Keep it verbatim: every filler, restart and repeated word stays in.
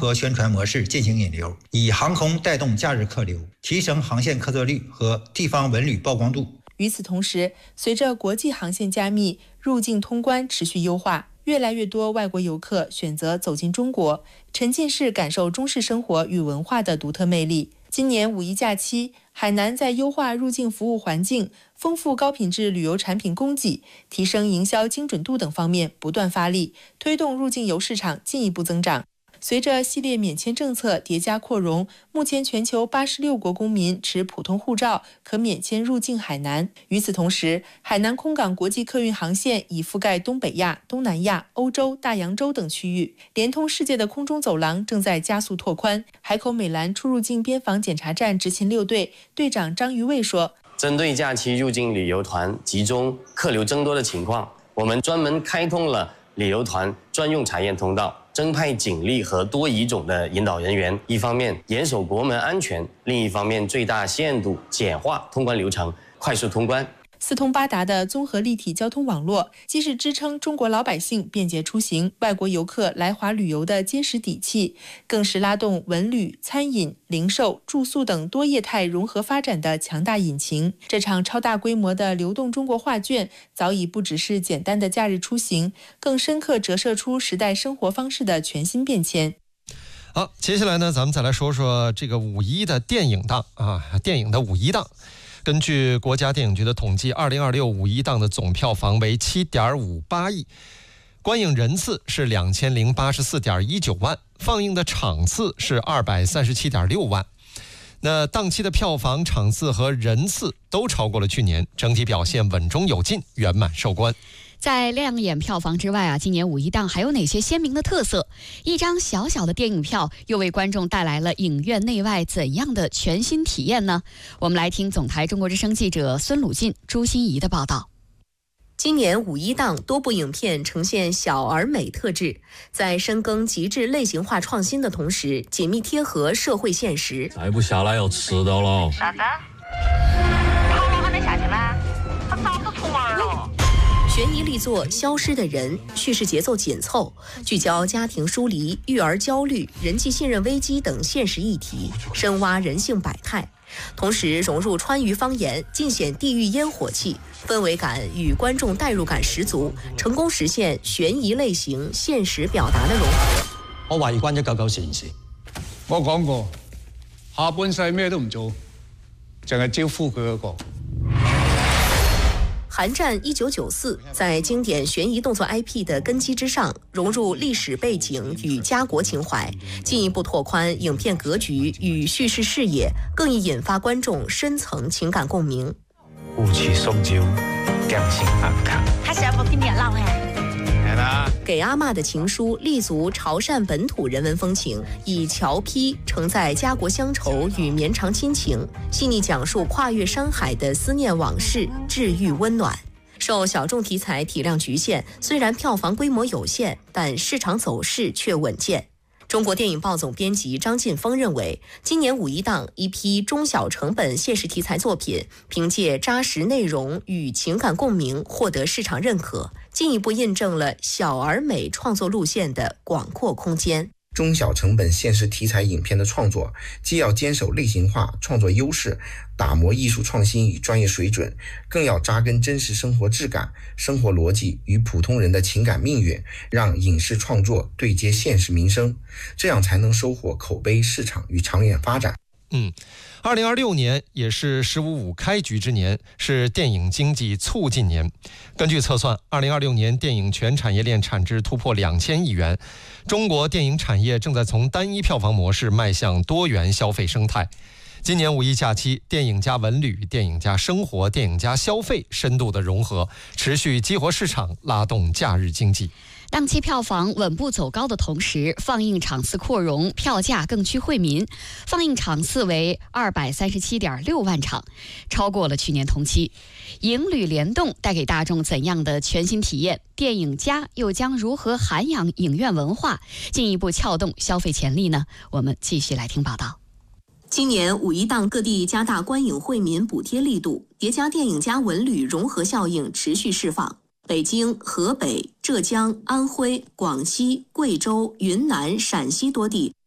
合宣传模式进行引流，以航空带动假日客流，提升航线客座率和地方文旅曝光度。 与此同时，随着国际航线加密，入境通关持续优化，越来越多外国游客选择走进中国，沉浸式感受中式生活与文化的独特魅力。今年五一假期，海南在优化入境服务环境、丰富高品质旅游产品供给、提升营销精准度等方面不断发力，推动入境游市场进一步增长。随着系列免签政策叠加扩容，目前全球八十六国公民持普通护照可免签入境海南。与此同时，海南空港国际客运航线已覆盖东北亚、东南亚、欧洲、大洋洲等区域，连通世界的空中走廊正在加速拓宽。海口美兰出入境边防检查站执勤六队队长张于卫说：“ 针对假期入境旅游团集中客流增多的情况，我们专门开通了旅游团专用查验通道。”增派警力和多语种的引导人员，一方面严守国门安全，另一方面最大限度简化通关流程，快速通关。 四通八达的综合立体交通网络，既是支撑中国老百姓便捷出行、外国游客来华旅游的坚实底气，更是拉动文旅、餐饮、零售、住宿等多业态融合发展的强大引擎。这场超大规模的流动中国画卷，早已不只是简单的假日出行，更深刻折射出时代生活方式的全新变迁。 好，接下来呢，咱们再来说说这个五一的电影档啊，电影的五一档。根据国家电影局的统计，二零二六五一档的总票房为 七点五八亿，观影人次是两千零八十四点一九万，放映的场次是二百三十七点六万。那档期的票房、场次和人次都超过了去年，整体表现稳中有进，圆满收官。 在亮眼票房之外啊，今年五一档还有哪些鲜明的特色？一张小小的电影票又为观众带来了影院内外怎样的全新体验呢？我们来听总台中国之声记者孙鲁进、朱欣怡的报道。 今年五一档多部影片呈现小而美特质，在深耕极致类型化创新的同时，紧密贴合社会现实。 再不下来要迟到了。 啥子？好了还没下去吗？他早就出门了。 悬疑力作《消失的人》，叙事节奏紧凑，聚焦家庭疏离、育儿焦虑、人际信任危机等现实议题，深挖人性百态，同时融入川渝方言，尽显地域烟火气，氛围感与观众代入感十足，成功实现悬疑类型现实表达的融合。 我懷疑關咗九九件事， 我講過，下半世咩都唔做，淨係招呼佢嗰個。 寒戰一九九四在經典懸疑動作 I P 的根基之上，融入歷史背景與家國情懷，進一步拓寬影片格局與敘事視野，更易引發觀眾深層情感共鳴。 夫妻送酒，兩心安康。 他是要不跟你老哎？ 給阿嬷的情書立足潮汕本土人文風情，以僑批承載家國鄉愁與綿長親情，細膩講述跨越山海的思念往事，治愈溫暖。受小眾題材體量局限，雖然票房規模有限，但市場走勢卻穩健。中國電影報總編輯張晉峰認為，今年五一檔一批中小成本現實題材作品，憑借扎實內容與情感共鳴獲得市場認可，進一步印證了小而美創作路線的廣闊空間。 中小成本現實題材影片的創作，既要堅守類型化創作優勢，打磨藝術創新與專業水準，更要扎根真實生活質感、生活邏輯與普通人的情感命運，讓影視創作對接現實民生，這樣才能收穫口碑、市場與長遠發展。 嗯，二零二六年也是十五五開局之年，是電影經濟促進年。根據測算，二零二六年電影全產業鏈產值突破兩千億元。中國電影產業正在從單一票房模式邁向多元消費生態。今年五一假期，電影加文旅、電影加生活、電影加消費深度的融合，持續激活市場，拉動假日經濟。 檔期票房穩步走高的同時，放映場次擴容，票價更趨惠民。放映場次為二百三十七點六萬場，超過了去年同期。影旅聯動帶給大眾怎樣的全新體驗？電影家又將如何涵養影院文化，進一步撬動消費潛力呢？我們繼續來聽報道。 今年五一檔各地加大觀影惠民補貼力度，疊加電影加文旅融合效應持續釋放。北京、河北、浙江、安徽、廣西、貴州、雲南、陝西多地